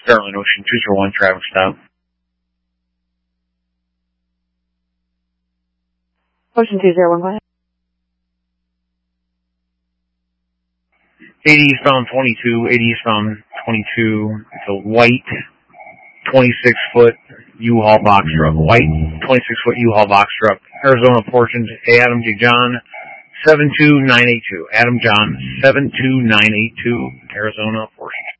Starline Ocean 201 traffic stop. Ocean 201, go ahead. 80 eastbound 22, 80 eastbound 22. It's a white 26-foot U-Haul box truck. White 26-foot U-Haul box truck. Arizona portion to Adam J. John 72982. Adam John 72982. Arizona portion.